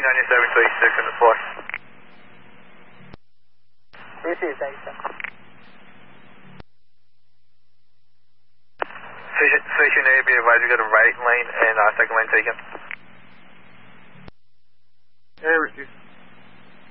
on your 726 in the floor. Received, thanks, sir. Station A, be advised we got a right lane and second lane taken. Air received.